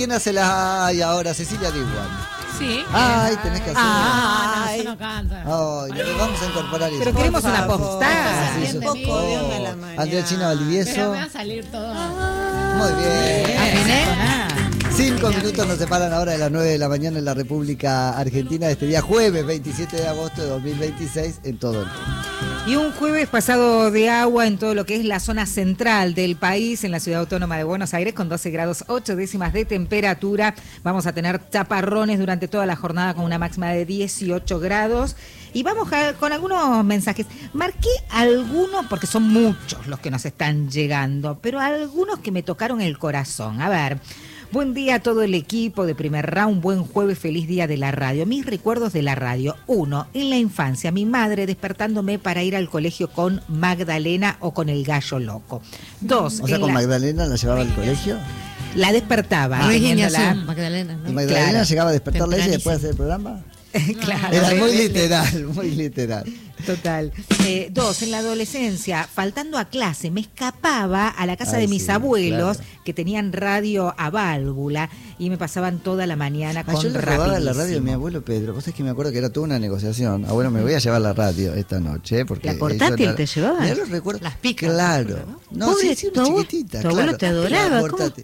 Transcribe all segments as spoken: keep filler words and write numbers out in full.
¿Quién hace la ay ahora? Cecilia Diguan. Sí. Ay, tenés que hacer. Ay, no, eso no canta. Ay, le vamos a incorporar eso. Pero queremos una postada. Sí, Un eso. poco de onda a la mañana. Andrea China Valdivieso. Pero me va a salir todo. Muy bien. ¿Ah, Cinco minutos nos separan ahora de las nueve de la mañana en la República Argentina de este día jueves veintisiete de agosto de dos mil veintiséis en todo el mundo. Y un jueves pasado de agua en todo lo que es la zona central del país, en la ciudad autónoma de Buenos Aires, con doce grados ocho décimas de temperatura. Vamos a tener chaparrones durante toda la jornada con una máxima de dieciocho grados. Y vamos a, con algunos mensajes. Marqué algunos, porque son muchos los que nos están llegando, pero algunos que me tocaron el corazón. A ver... Buen día a todo el equipo de Primer Round, buen jueves, feliz día de la radio. Mis recuerdos de la radio. Uno, en la infancia, mi madre despertándome para ir al colegio con Magdalena o con el gallo loco. Dos, O sea, con la, Magdalena la llevaba al colegio. la despertaba. Ah, teniéndola- Magdalena, ¿no? Y Magdalena Claro. llegaba a despertarla ella y después de Tempranísimo. hacer el programa. Claro. Era de- muy de- literal, muy literal. Total. Eh, dos, en la adolescencia, faltando a clase, me escapaba a la casa Ay, de mis sí, abuelos, claro. que tenían radio a válvula, y me pasaban toda la mañana Ah, con yo le robaba la radio a mi Rapidísimo. abuelo Pedro. Vos sabés que me acuerdo que era toda una negociación. Abuelo, me voy a llevar la radio esta noche. Porque ¿La portátil eso te llevabas? Mirá los recuerdos. Las picas, Claro. No, Pobre, sí, sí, tu una abuelo- chiquitita. tu abuelo claro. te adoraba, La ¿cómo? portátil.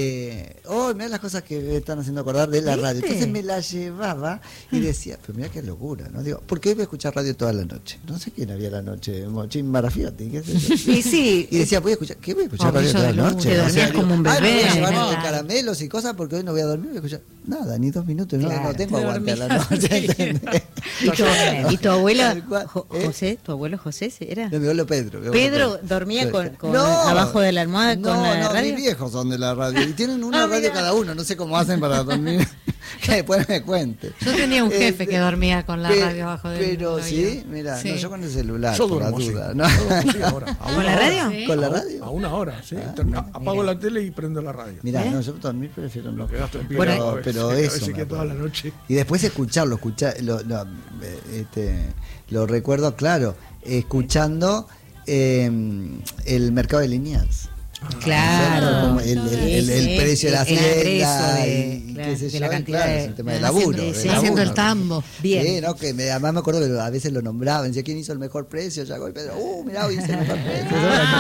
Eh, oh, mirá las cosas que me están haciendo acordar de la radio. ¿Viste? Entonces me la llevaba y decía, pero mirá qué locura, ¿no? Digo, ¿por qué hoy voy a escuchar radio toda la noche? No sé quién había la noche, Mochín Marafiotti, qué sé yo. Sí, sí. Y decía, voy a escuchar, ¿qué voy a escuchar Oh, radio brillo toda de la luz. noche? Te O sea, dormías digo, como un "Ay, me voy a bebé". llevar Claro. caramelos y cosas porque hoy no voy a dormir, voy a escuchar nada, ni dos minutos, no, Claro. no tengo Te aguante a la dormías, noche, sí. ¿entendés? ¿Y tu, y tu abuelo, Tal cual. Jo- ¿Eh? José, tu abuelo José era? No, mi abuelo Pedro. mi abuelo Pedro dormía con, con No. abajo de la almohada No, con la no, radio. mis viejos son de la radio y tienen una Ah, radio mirá. cada uno, no sé cómo hacen para dormir, que después me cuente. Yo tenía un jefe Este, que dormía con la pe- radio abajo del Pero oído. sí, mira, Sí. no, yo con el celular, Yo por la duermo, sí. duda. ¿no? Yo duermo, sí, ahora. A ¿Con una la hora. radio? Sí. ¿Con la A- radio? A una hora, sí. Ah, Termina- apago mira. la tele y prendo la radio. Mira, ¿Eh? no, yo dormir prefiero no. Lo que gasto en pila, Pero, a veces, pero a eso. veces me que toda la acuerdo. noche. Y después escucharlo, escuchar, lo, lo, eh, este, lo recuerdo, claro, escuchando eh, el mercado de Liniers. Claro. Como el, el, el- el Sí, precio de la el hacienda ingreso de- y claro, qué sé de yo, la y cantidad claro, de- es un tema de Haciendo- laburo. sí, de sí, laburo. haciendo el tambo. Bien. Sí, no, que me, además me acuerdo que a veces lo nombraban, decía quién hizo el mejor precio, ya y Pedro, uh, mirá, hoy hice el mejor precio.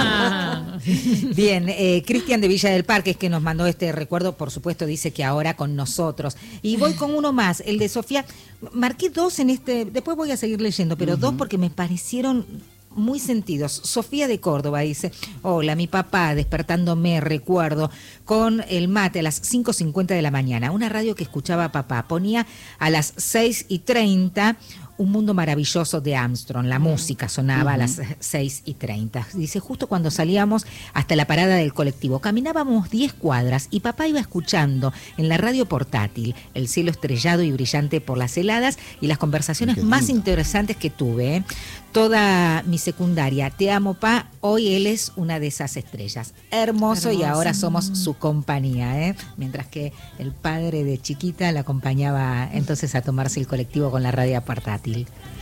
Ah. Bien, eh, Cristian de Villa del Parque es que nos mandó este recuerdo, por supuesto dice que ahora con nosotros. Y voy con uno más, el de Sofía. Marqué dos en este, después voy a seguir leyendo, pero dos porque me parecieron muy sentidos. Sofía de Córdoba dice, hola, mi papá despertándome, recuerdo, con el mate a las cinco cincuenta de la mañana, una radio que escuchaba a papá, ponía a las seis y treinta Un mundo maravilloso de Armstrong, la música sonaba a las seis y treinta. Dice, justo cuando salíamos hasta la parada del colectivo, caminábamos diez cuadras y papá iba escuchando en la radio portátil el cielo estrellado y brillante por las heladas y las conversaciones Qué más lindo. interesantes que tuve. ¿eh? Toda mi secundaria, te amo, pa, hoy él es una de esas estrellas. Hermoso, y Hermoso. ahora somos su compañía, ¿eh? Mientras que el padre de chiquita la acompañaba entonces a tomarse el colectivo con la radio portátil.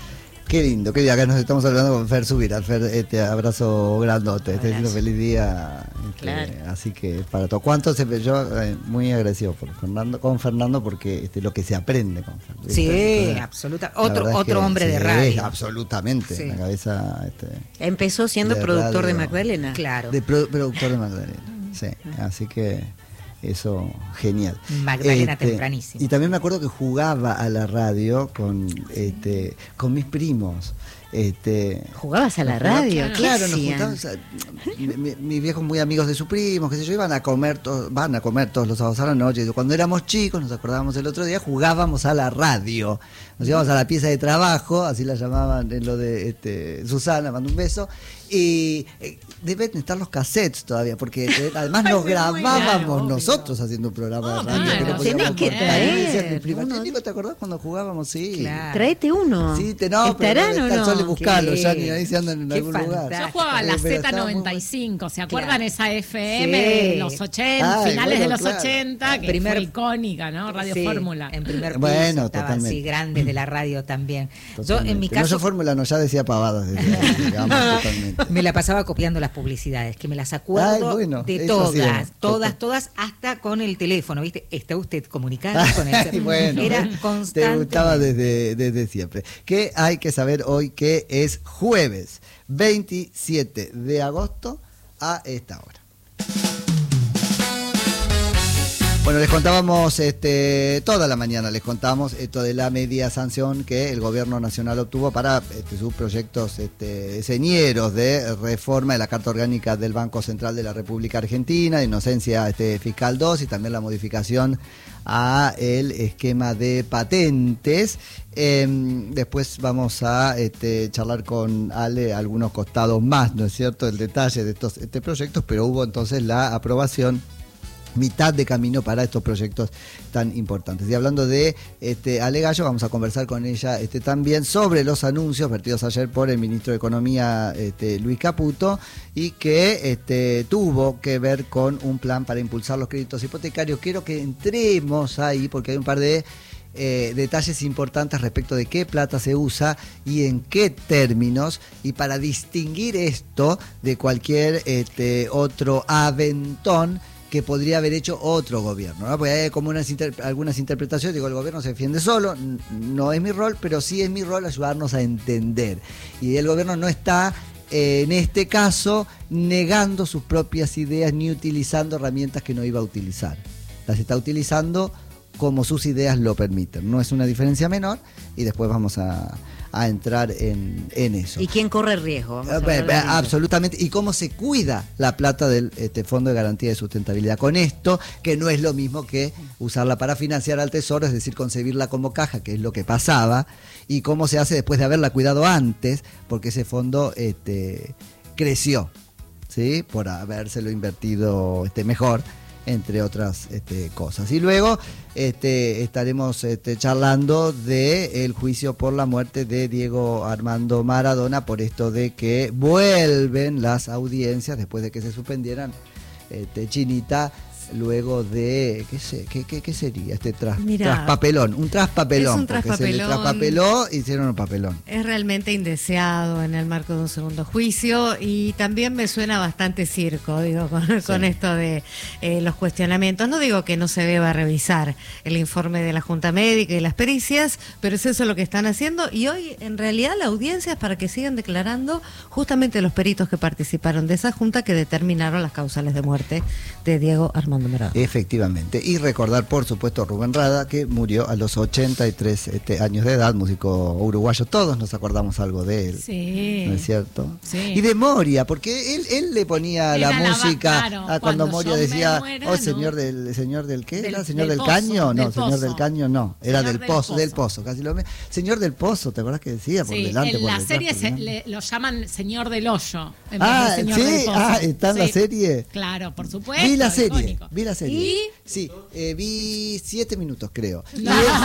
Qué lindo, qué lindo. Acá nos estamos hablando con Fer Subira. Fer, este abrazo grandote. Estoy diciendo Abrazo. feliz día. Este, Claro. Así que para todos. ¿Cuánto se yo eh, muy agradecido por Fernando, con Fernando porque este, lo que se aprende con Fernando. Sí, Entonces, absoluta. la Otro, verdad es otro que hombre de sí, radio. Absolutamente. Sí. La cabeza este, Empezó siendo de productor de radio. Magdalena. Claro. de pro- productor de Magdalena. Sí, así que eso, genial. Magdalena Este, tempranísimo. Y también me acuerdo que jugaba a la radio con, este, con mis primos. Este, ¿Jugabas a la nos jugábamos- radio? ¿Qué Claro, nos hacían? juntábamos. o sea, mi- mi- mis viejos muy amigos de sus primos, qué sé yo, iban a comer, to- van a comer todos los sábados a la noche. Y cuando éramos chicos, nos acordábamos el otro día, jugábamos a la radio. Nos íbamos a la pieza de trabajo, así la llamaban en lo de este, Susana, mando un beso. Y eh, deben estar los cassettes todavía, porque eh, además nos grabábamos obvio. nosotros haciendo un programa de radio. claro. que no podíamos Tenés que cortar. Y me decían traer mis primas, uno. "Che, Nico, ¿te acordás cuando jugábamos? Sí. Claro. Tráete uno. Sí, te, no, pero ¿Estarán no, o está- no? son dale, buscalo, Qué- Yanni, ahí se andan en qué algún lugar. fantástico. Yo jugaba a Eh, la pero Z estaba muy noventa y cinco, ¿se acuerdan Claro. esa F M Sí. de los ochenta, Ay, finales bueno, de los claro. ochenta, que Primer- fue icónica, ¿no? Radio Sí, Fórmula. En primer piso Bueno, estaba totalmente. así, grandes de la radio también. Yo, Totalmente. en mi No, caso, yo Fórmula no, ya decía pavadas. Decía, digamos, totalmente. me la pasaba copiando las publicidades, que me las acuerdo Ay, bueno, de eso todas, hacíamos. todas, todas, hasta con el teléfono, ¿viste? ¿Está usted comunicado con el Ay, teléfono? bueno, Era ¿ves? Te constante. gustaba desde, desde siempre. ¿Qué hay que saber hoy que es jueves veintisiete de agosto a esta hora? Bueno, les contábamos este, toda la mañana, les contábamos esto de la media sanción que el gobierno nacional obtuvo para este, sus proyectos este, señeros de reforma de la Carta Orgánica del Banco Central de la República Argentina, de inocencia este, fiscal dos y también la modificación a el esquema de patentes. Eh, después vamos a este, charlar con Ale algunos costados más, ¿no es cierto?, el detalle de estos este, proyectos, pero hubo entonces la aprobación mitad de camino para estos proyectos tan importantes. Y hablando de este, Ale Gallo, vamos a conversar con ella este, también sobre los anuncios vertidos ayer por el ministro de Economía, este, Luis Caputo, y que este, tuvo que ver con un plan para impulsar los créditos hipotecarios. Quiero que entremos ahí porque hay un par de Eh, detalles importantes respecto de qué plata se usa y en qué términos, y para distinguir esto de cualquier este, otro aventón que podría haber hecho otro gobierno, ¿no? Porque hay como unas inter- algunas interpretaciones, digo, el gobierno se defiende solo, n- no es mi rol, pero sí es mi rol ayudarnos a entender. Y el gobierno no está, eh, en este caso, negando sus propias ideas ni utilizando herramientas que no iba a utilizar. Las está utilizando como sus ideas lo permiten. No es una diferencia menor y después vamos a, a entrar en, en eso. ¿Y quién corre riesgo? Vamos a Eh, hablar de eso. Absolutamente. Y cómo se cuida la plata del este, Fondo de Garantía de Sustentabilidad con esto, que no es lo mismo que usarla para financiar al Tesoro, es decir, concebirla como caja, que es lo que pasaba, y cómo se hace después de haberla cuidado antes, porque ese fondo este, creció, ¿sí?, por habérselo invertido este, mejor, entre otras este, cosas. Y luego este, estaremos este, charlando de el juicio por la muerte de Diego Armando Maradona, por esto de que vuelven las audiencias después de que se suspendieran, este, Chinita, luego de, ¿qué, sé, qué, qué, qué sería? Este tras, Mirá, traspapelón, un traspapelón, es un porque se le traspapelón. traspapeló y hicieron un papelón. Es realmente indeseado en el marco de un segundo juicio y también me suena bastante circo, digo, con, Sí. con esto de eh, los cuestionamientos. No digo que no se deba revisar el informe de la Junta Médica y las pericias, pero es eso lo que están haciendo y hoy en realidad la audiencia es para que sigan declarando justamente los peritos que participaron de esa junta que determinaron las causales de muerte de Diego Armando Maradona. Efectivamente. Y recordar, por supuesto, a Rubén Rada, que murió a los ochenta y tres este, años de edad, músico uruguayo. Todos nos acordamos algo de él. Sí. ¿No es cierto? Sí. Y de Moria, porque él, él le ponía Era la la- música claro, a cuando, cuando Moria yo me decía, muera, oh, ¿no? señor del, señor del ¿qué Del- era? ¿Señor del del, pozo, caño? No, del señor pozo. del caño no. Era Señor del del pozo, del pozo. pozo, casi lo mismo. Señor del pozo, ¿te acordás que decía? Por Sí, delante, en por la detrás, serie por se, delante. le- lo llaman Señor del Hoyo. en vez de Ah, Señor sí, del Pozo. ah, está en la Sí. serie. Claro, por supuesto. Vi la serie, icónico. vi la serie. ¿Y? Sí, eh, vi siete minutos, creo. Y es-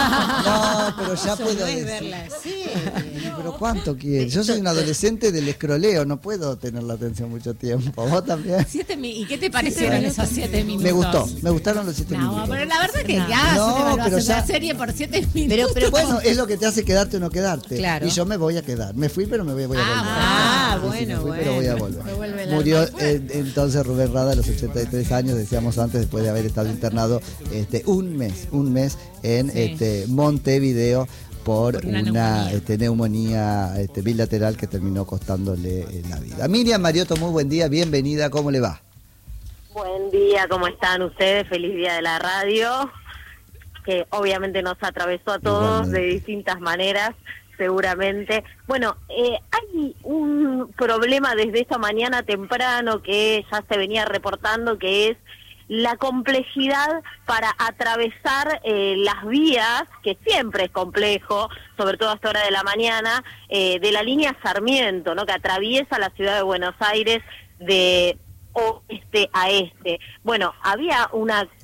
no, pero ya puedo No es decir. ver la serie. Pero ¿cuánto quieres? Yo soy un adolescente del escroleo, no puedo tener la atención mucho tiempo. ¿Vos también? Siete mi- ¿Y qué te parecieron esos siete minutos? Me gustó, me gustaron los siete No, minutos. pero la verdad que No. ya hagas No, una evaluación pero de ya- la serie por siete minutos. Pero, pero Bueno, es lo que te hace quedarte o no quedarte. Claro. Y yo me voy a quedar. Me fui, pero me voy, voy a Ah, volver. ah, Sí, sí, bueno, me fui, bueno. pero voy a volver. Me vuelve el Murió alma. eh, entonces Rubén Rada a los ochenta y tres años, decíamos antes, después de haber estado internado este, un mes, un mes en Sí. este, Montevideo por, Por una una, neumonía. este, neumonía este, bilateral que terminó costándole eh, la vida. Miriam Mariotto, muy buen día, bienvenida, ¿cómo le va? Buen día, ¿cómo están ustedes? Feliz día de la radio, que obviamente nos atravesó a todos Igualmente. de distintas maneras, seguramente. Bueno, eh, hay un problema desde esta mañana temprano que ya se venía reportando, que es la complejidad para atravesar eh, las vías, que siempre es complejo, sobre todo a esta hora de la mañana, eh, de la línea Sarmiento, ¿no?, que atraviesa la ciudad de Buenos Aires de oeste a este. Bueno, había una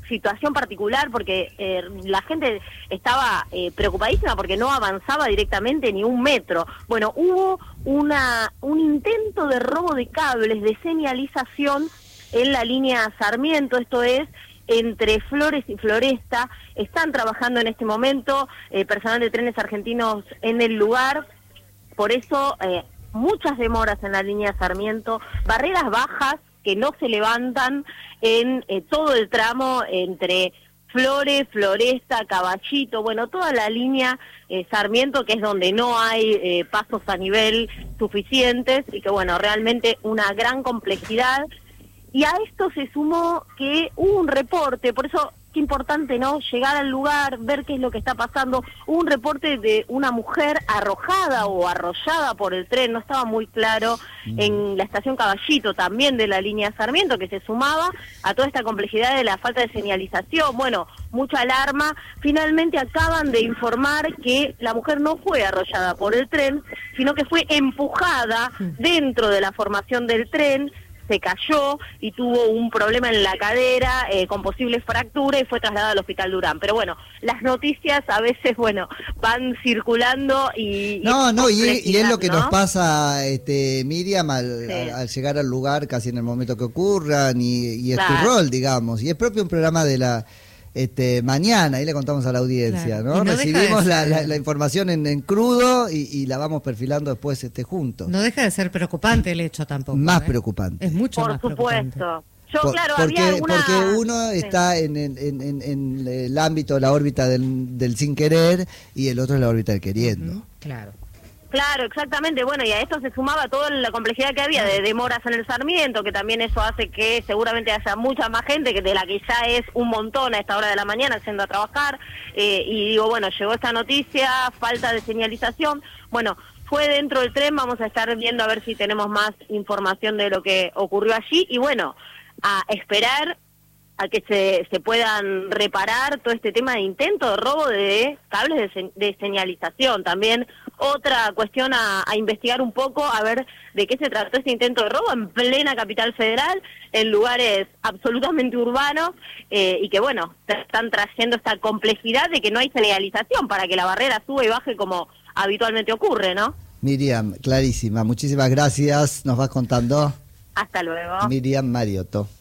situación particular porque eh, la gente estaba eh, preocupadísima porque no avanzaba directamente ni un metro. Bueno, hubo una un intento de robo de cables de señalización en la línea Sarmiento, esto es entre Flores y Floresta. Están trabajando en este momento eh, personal de Trenes Argentinos en el lugar, por eso eh, muchas demoras en la línea Sarmiento, barreras bajas que no se levantan en eh, todo el tramo entre Flores, Floresta, Caballito, bueno, toda la línea eh, Sarmiento, que es donde no hay eh, pasos a nivel suficientes y que, bueno, realmente una gran complejidad. Y a esto se sumó que hubo un reporte, por eso qué importante, ¿no?, llegar al lugar, ver qué es lo que está pasando. Hubo un reporte de una mujer arrojada o arrollada por el tren, no estaba muy claro, mm. en la estación Caballito, también de la línea Sarmiento, que se sumaba a toda esta complejidad de la falta de señalización. Bueno, mucha alarma. Finalmente acaban de informar que la mujer no fue arrollada por el tren, sino que fue empujada dentro de la formación del tren, se cayó y tuvo un problema en la cadera eh, con posible fractura y fue trasladada al Hospital Durán. Pero bueno, las noticias a veces, bueno, van circulando y... No, y no, y es, y es lo que ¿no? nos pasa, este Miriam, al, Sí. al, al llegar al lugar casi en el momento que ocurran, y, y es Claro. tu rol, digamos, y es propio un programa de la... Este, mañana, ahí le contamos a la audiencia, Claro. ¿no? Y no deja Recibimos de la, ser- la, la información en, en crudo y, y la vamos perfilando después este juntos. No deja de ser preocupante el hecho tampoco. Más ¿eh? preocupante. Es mucho Por más preocupante. supuesto. Yo, Por- claro, porque, había alguna... porque uno Sí. está en, en, en, en- en el ámbito, la órbita del, del sin querer, y el otro es la órbita del queriendo. Claro. Claro, exactamente. Bueno, y a esto se sumaba toda la complejidad que había de demoras en el Sarmiento, que también eso hace que seguramente haya mucha más gente, que de la que ya es un montón a esta hora de la mañana yendo a trabajar. Eh, y digo, bueno, llegó esta noticia, falta de señalización. Bueno, fue dentro del tren, vamos a estar viendo a ver si tenemos más información de lo que ocurrió allí. Y bueno, a esperar a que se, se puedan reparar todo este tema de intento de robo de cables de, se, de señalización. También otra cuestión a, a investigar un poco, a ver de qué se trató este intento de robo en plena capital federal, en lugares absolutamente urbanos, eh, y que, bueno, están trayendo esta complejidad de que no hay señalización para que la barrera suba y baje como habitualmente ocurre, ¿no? Miriam, clarísima, muchísimas gracias, nos vas contando. Hasta luego. Miriam Mariotto.